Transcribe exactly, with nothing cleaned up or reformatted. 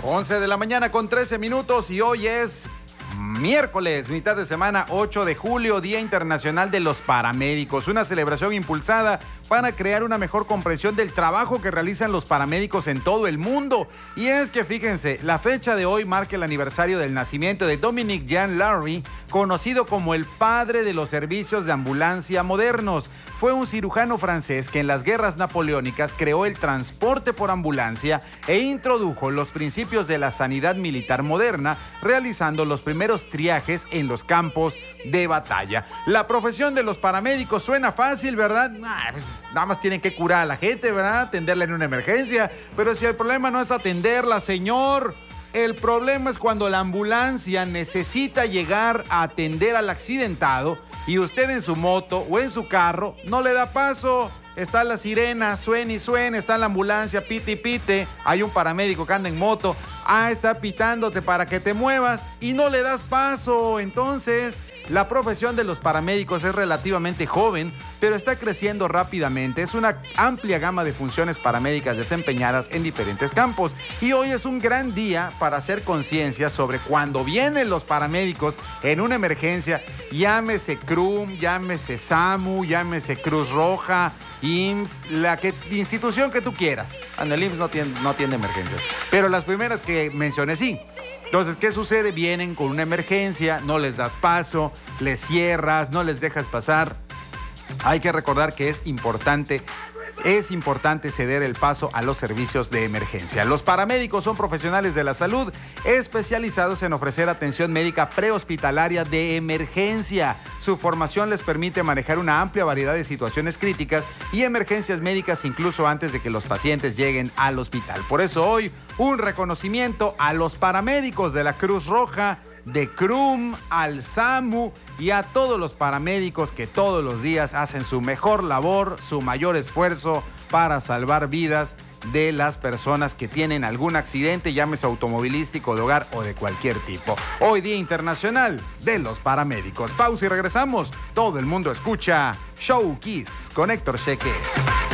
once de la mañana con trece minutos y hoy es miércoles, mitad de semana, ocho de julio, Día Internacional de los Paramédicos. Una celebración impulsada para crear una mejor comprensión del trabajo que realizan los paramédicos en todo el mundo. Y es que fíjense, la fecha de hoy marca el aniversario del nacimiento de Dominic Jean Larrey, conocido como el padre de los servicios de ambulancia modernos. Fue un cirujano francés que en las guerras napoleónicas creó el transporte por ambulancia e introdujo los principios de la sanidad militar moderna, realizando los primeros triajes en los campos de batalla. La profesión de los paramédicos suena fácil, ¿verdad? Ah, pues, nada más tienen que curar a la gente, ¿verdad? Atenderla en una emergencia. Pero si el problema no es atenderla, señor, el problema es cuando la ambulancia necesita llegar a atender al accidentado y usted en su moto o en su carro no le da paso. Está la sirena, suena y suena, está la ambulancia, pite y pite. Hay un paramédico que anda en moto. Ah, está pitándote para que te muevas y no le das paso. Entonces, la profesión de los paramédicos es relativamente joven, pero está creciendo rápidamente. Es una amplia gama de funciones paramédicas desempeñadas en diferentes campos. Y hoy es un gran día para hacer conciencia sobre cuando vienen los paramédicos en una emergencia. Llámese C R U M, llámese SAMU, llámese Cruz Roja, I M S S, la que, institución que tú quieras. En el I M S S no tiene, no tiene emergencias, pero las primeras que mencioné sí. Entonces, ¿qué sucede? Vienen con una emergencia, no les das paso, les cierras, no les dejas pasar. Hay que recordar que es importante, es importante ceder el paso a los servicios de emergencia. Los paramédicos son profesionales de la salud especializados en ofrecer atención médica prehospitalaria de emergencia. Su formación les permite manejar una amplia variedad de situaciones críticas y emergencias médicas incluso antes de que los pacientes lleguen al hospital. Por eso hoy, un reconocimiento a los paramédicos de la Cruz Roja, de C R U M, al SAMU y a todos los paramédicos que todos los días hacen su mejor labor, su mayor esfuerzo para salvar vidas de las personas que tienen algún accidente, llámese automovilístico, de hogar o de cualquier tipo. Hoy Día Internacional de los Paramédicos. Pausa y regresamos. Todo el mundo escucha Show Kiss con Héctor Cheque.